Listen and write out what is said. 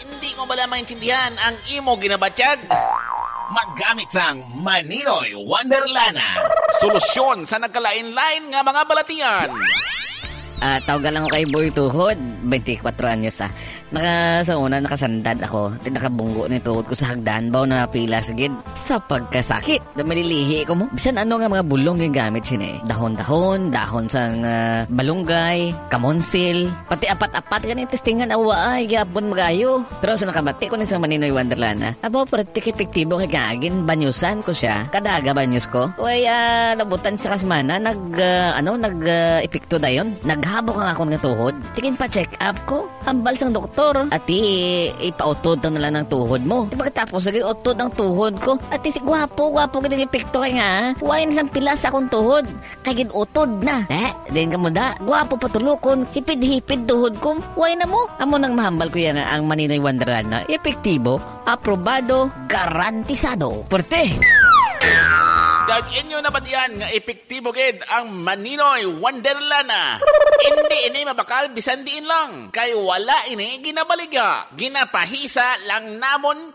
Hindi mo bala maintindihan ang imo ginabatyag? Maggamit sang Maninoy Wonderlana. Solusyon sa nagkalain-lain nga mga balatian. Tawagan lang ko kay Boy Tuhod, 24 anyos sa una nakasandad ako, nakabunggo ni tuhod ko sa hagdan, baw na pila sagid sa pagkasakit. Malilihi ko mo. Bisan ano nga mga bulong yung gamit sini. Dahon-dahon, dahon sang balunggay, kamonsil, pati apat-apat ganit testingan awa ay yapon magayo. Pero so nakabati ko ni sa Maninoy Wonderlana. Abaw pratik epektibo kay gagin banyusan ko siya. Kadaga banyus ko. Uy, labutan sa kasmana epekto dayon. Naghabok ang akong nga tuhod. Tingin pa check up ko. Hambal sang doktor. Ati, ipautod na lang ng tuhod mo. Di pagkatapos, naging utod ang tuhod ko. Ati, si gwapo kitang epekto kay nga. Huwain isang pilas akong tuhod. Kagin utod na. Din ka mo da. Gwapo patulokon. Hipid-hipid tuhod ko. Huwain na mo. Amo nang mahambal ko yan ang Maninoy Wonderlana. Epektibo, aprobado, garantisado. Perte! Gagin nyo na ba diyan nga epektibo gid ang Maninoy Wonderlana? Hindi ini mabakal bisan diin lang. Kay wala ini ginabaliga. Ginapahisa lang namon